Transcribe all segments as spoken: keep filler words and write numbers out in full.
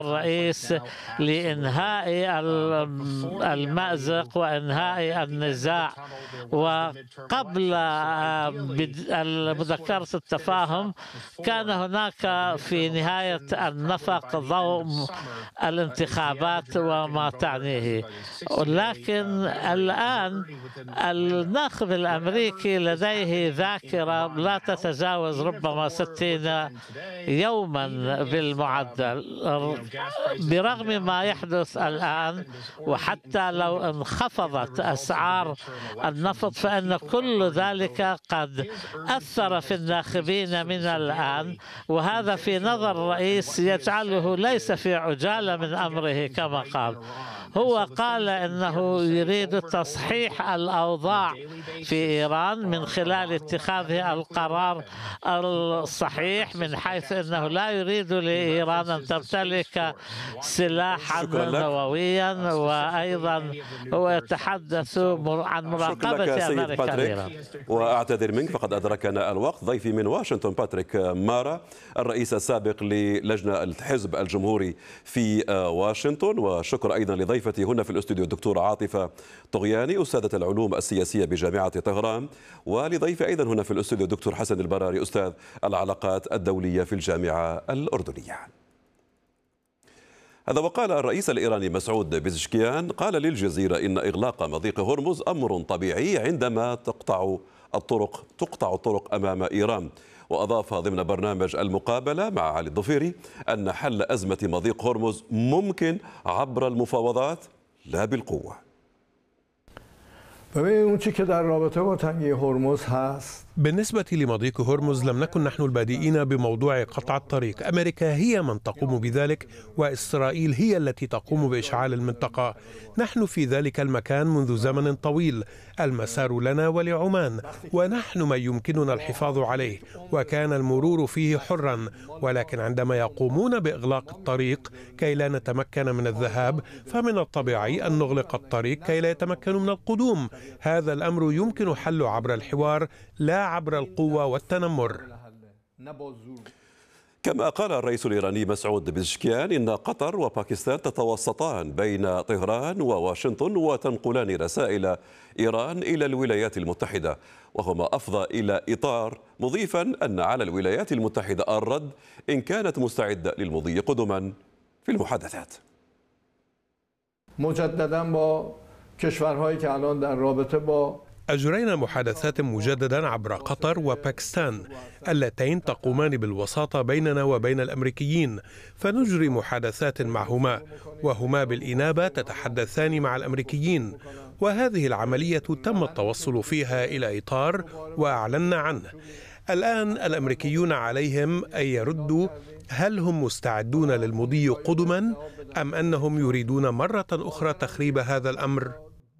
الرئيس لإنهاء المأزق وإنهاء النزاع. وقبل مذكرة التفاهم كان هناك في نهاية النفق ضوء الانتخابات وما تعنيه، لكن الآن الناخب الأمريكي لديه ذاكرة لا تتجاوز ربما ستين يوما بالمعدل. برغم ما يحدث الآن وحتى لو انخفضت أسعار النفط فإن كل ذلك قد أثر في الناخبين من الآن، وهذا في نظر الرئيس يجعله ليس في عجالة من أمره كما قال. هو قال إنه يريد تصحيح الأوضاع في إيران من خلال اتخاذه القرار الصحيح، من حيث أنه لا يريد لإيران أن تمتلك سلاحا نوويا، وأيضا هو يتحدث عن مراقبة أمريكا لإيران. وأعتذر منك فقد أدركنا الوقت. ضيفي من واشنطن باتريك مارا، الرئيس السابق للجنة الحزب الجمهوري في واشنطن. وشكر أيضا لضيفتي هنا في الاستوديو الدكتورة عاطفة طغياني أستاذة العلوم السياسية بجامعة طهران، ولضيفي أيضا هنا في الاستوديو الدكتور حسن البراري أستاذ العلاقات الدولية في الجامعة الأردنية. هذا وقال الرئيس الإيراني مسعود بيزشكيان قال للجزيرة إن إغلاق مضيق هرمز أمر طبيعي عندما تقطع الطرق تقطع الطرق أمام إيران. وأضاف ضمن برنامج المقابلة مع علي الضفيري أن حل أزمة مضيق هرمز ممكن عبر المفاوضات لا بالقوة. بالنسبة لمضيق هرمز لم نكن نحن البادئين بموضوع قطع الطريق. أمريكا هي من تقوم بذلك، وإسرائيل هي التي تقوم بإشعال المنطقة. نحن في ذلك المكان منذ زمن طويل، المسار لنا ولعمان، ونحن من يمكننا الحفاظ عليه، وكان المرور فيه حرا. ولكن عندما يقومون بإغلاق الطريق كي لا نتمكن من الذهاب، فمن الطبيعي أن نغلق الطريق كي لا يتمكنوا من القدوم. هذا الأمر يمكن حله عبر الحوار لا عبر القوة والتنمر. كما قال الرئيس الإيراني مسعود بيزشكيان إن قطر وباكستان تتوسطان بين طهران وواشنطن وتنقلان رسائل إيران إلى الولايات المتحدة، وهو ما أفضى إلى إطار، مضيفا أن على الولايات المتحدة الرد إن كانت مستعدة للمضي قدما في المحادثات. مجددا با کشورهایی که الان در رابطه با أجرينا محادثات مجددا عبر قطر وباكستان اللتين تقومان بالوساطة بيننا وبين الأمريكيين، فنجري محادثات معهما، وهما بالإنابة تتحدثان مع الأمريكيين، وهذه العملية تم التوصل فيها إلى إطار وأعلنا عنه. الآن الأمريكيون عليهم أن يردوا هل هم مستعدون للمضي قدما أم أنهم يريدون مرة أخرى تخريب هذا الأمر.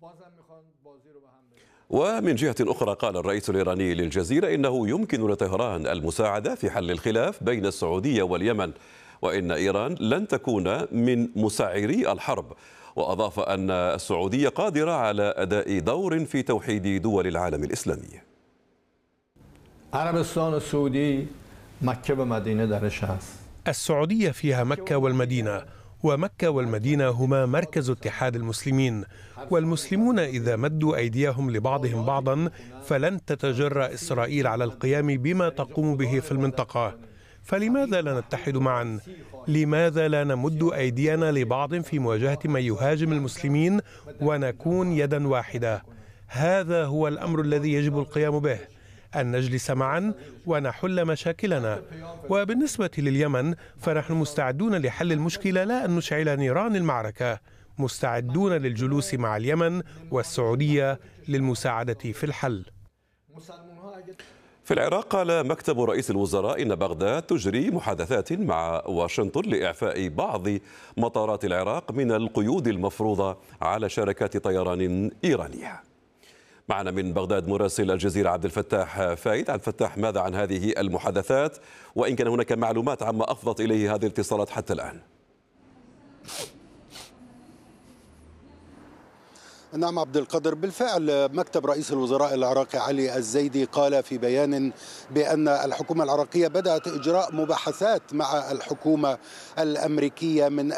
ومن جهة أخرى قال الرئيس الإيراني للجزيرة إنه يمكن لطهران المساعدة في حل الخلاف بين السعودية واليمن، وإن إيران لن تكون من مسعري الحرب. وأضاف أن السعودية قادرة على أداء دور في توحيد دول العالم الإسلامي. عربستان السعودي مكة ومدينة درش هست. السعودية فيها مكة والمدينة، ومكة والمدينة هما مركز اتحاد المسلمين، والمسلمون إذا مدوا أيديهم لبعضهم بعضا فلن تتجرأ إسرائيل على القيام بما تقوم به في المنطقة. فلماذا لا نتحد معا؟ لماذا لا نمد أيدينا لبعض في مواجهة من يهاجم المسلمين ونكون يدا واحدة؟ هذا هو الأمر الذي يجب القيام به، أن نجلس معا ونحل مشاكلنا. وبالنسبة لليمن فنحن مستعدون لحل المشكلة لا أن نشعل نيران المعركة، مستعدون للجلوس مع اليمن والسعودية للمساعدة في الحل. في العراق قال مكتب رئيس الوزراء إن بغداد تجري محادثات مع واشنطن لإعفاء بعض مطارات العراق من القيود المفروضة على شركات طيران إيرانية. معنا من بغداد مراسل الجزيرة عبد الفتاح فايد. عبد الفتاح، ماذا عن هذه المحادثات، وإن كان هناك معلومات عما أفضت إليه هذه الاتصالات حتى الآن؟ نعم عبد القادر، بالفعل مكتب رئيس الوزراء العراقي علي الزيدي قال في بيان بأن الحكومة العراقية بدأت إجراء مباحثات مع الحكومة الأمريكية من